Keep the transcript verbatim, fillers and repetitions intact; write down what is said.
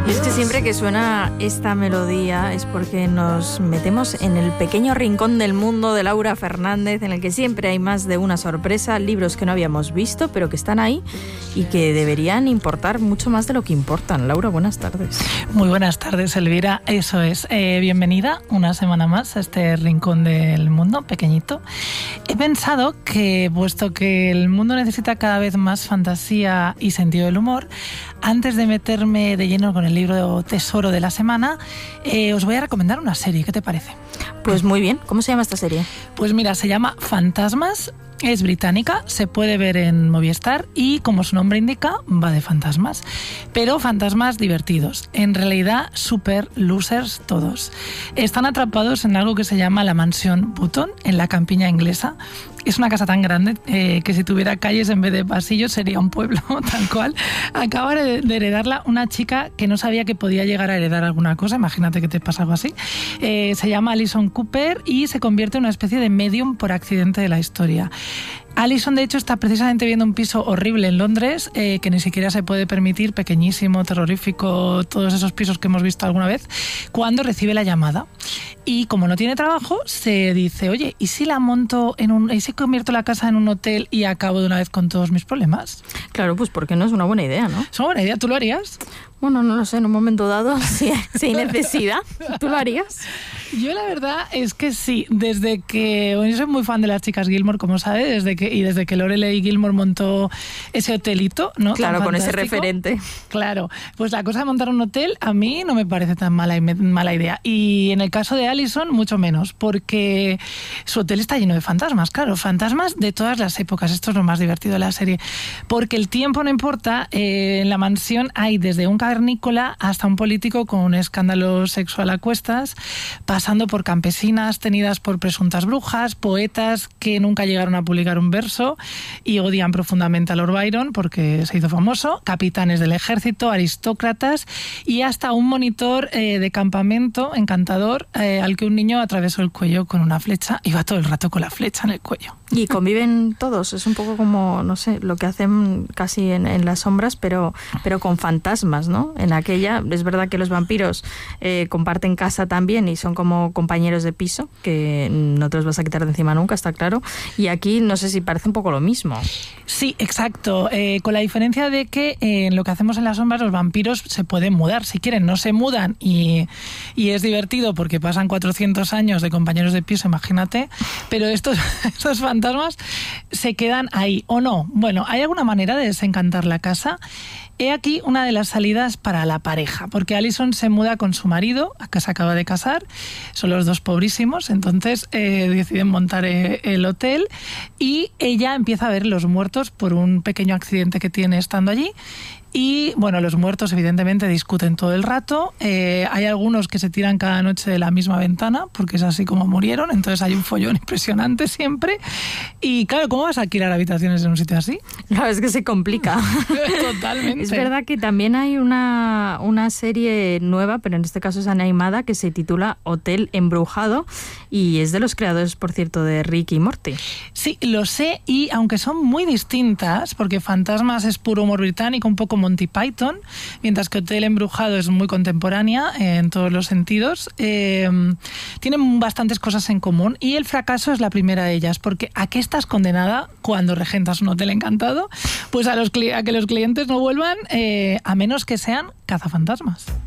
Y es que siempre que suena esta melodía es porque nos metemos en el pequeño rincón del mundo de Laura Fernández, en el que siempre hay más de una sorpresa, libros que no habíamos visto, pero que están ahí y que deberían importar mucho más de lo que importan. Laura, buenas tardes. Muy buenas tardes, Elvira. Eso es. Eh, bienvenida una semana más a este rincón del mundo pequeñito. He pensado que, puesto que el mundo necesita cada vez más fantasía y sentido del humor, antes de meterme de lleno con el libro tesoro de la semana, eh, os voy a recomendar una serie. ¿Qué te parece? Pues muy bien. ¿Cómo se llama esta serie? Pues mira, se llama Fantasmas. Es británica, se puede ver en Movistar y, como su nombre indica, va de fantasmas. Pero fantasmas divertidos. En realidad, super losers todos. Están atrapados en algo que se llama la mansión Button, en la campiña inglesa. Es una casa tan grande eh, que si tuviera calles en vez de pasillos sería un pueblo, tal cual. Acaba de, de heredarla una chica que no sabía que podía llegar a heredar alguna cosa. Imagínate que te pasa algo así. Eh, se llama Alison Cooper y se convierte en una especie de medium por accidente de la historia. Alison, de hecho, está precisamente viendo un piso horrible en Londres, eh, que ni siquiera se puede permitir, pequeñísimo, terrorífico, todos esos pisos que hemos visto alguna vez, cuando recibe la llamada. Y como no tiene trabajo, se dice, oye, ¿y si la monto en un, y si convierto la casa en un hotel y acabo de una vez con todos mis problemas? Claro, pues porque no es una buena idea, ¿no? Es una buena idea, ¿tú lo harías? Bueno, no lo sé, en un momento dado, si, si hay necesidad, ¿tú lo harías? Yo la verdad es que sí, desde que, bueno, yo soy muy fan de las chicas Gilmore, como sabes, desde que, y desde que Lorelei Gilmore montó ese hotelito, ¿no? Claro, con ese referente. Claro, pues la cosa de montar un hotel a mí no me parece tan mala, mala idea. Y en el caso de Alison, mucho menos, porque su hotel está lleno de fantasmas, claro, fantasmas de todas las épocas. Esto es lo más divertido de la serie, porque el tiempo no importa. Eh, en la mansión hay desde un cavernícola hasta un político con un escándalo sexual a cuestas, pasando por campesinas tenidas por presuntas brujas, poetas que nunca llegaron a publicar un verso y odian profundamente a Lord Byron porque se hizo famoso, capitanes del ejército, aristócratas y hasta un monitor eh, de campamento encantador eh, al que un niño atravesó el cuello con una flecha y va todo el rato con la flecha en el cuello. Y conviven todos, es un poco como, no sé, lo que hacen casi en, en las sombras, pero, pero con fantasmas, ¿no? En aquella, es verdad que los vampiros eh, comparten casa también y son como compañeros de piso, que no te los vas a quitar de encima nunca, está claro. Y aquí no sé si parece un poco lo mismo. Sí, exacto, eh, con la diferencia de que eh, en lo que hacemos en las sombras los vampiros se pueden mudar, si quieren, no se mudan y, y es divertido porque pasan cuatrocientos años de compañeros de piso, imagínate, pero estos, estos fantasmas se quedan ahí, ¿o no? Bueno, ¿hay alguna manera de desencantar la casa? He aquí una de las salidas para la pareja, porque Alison se muda con su marido, que se acaba de casar, son los dos pobrísimos, entonces eh, deciden montar eh, el hotel y ella empieza a ver los muertos por un pequeño accidente que tiene estando allí. Y, bueno, los muertos evidentemente discuten todo el rato. Eh, hay algunos que se tiran cada noche de la misma ventana, porque es así como murieron, entonces hay un follón impresionante siempre. Y, claro, ¿cómo vas a alquilar habitaciones en un sitio así? No, es que se complica. Totalmente. Es verdad que también hay una, una serie nueva, pero en este caso es animada, que se titula Hotel Embrujado y es de los creadores, por cierto, de Rick y Morty. Sí, lo sé, y aunque son muy distintas, porque Fantasmas es puro humor británico, un poco Monty Python, mientras que Hotel Embrujado es muy contemporánea en todos los sentidos, eh, tienen bastantes cosas en común y el fracaso es la primera de ellas, porque ¿a qué estás condenada cuando regentas un hotel encantado? Pues a, los, a que los clientes no vuelvan, eh, a menos que sean cazafantasmas.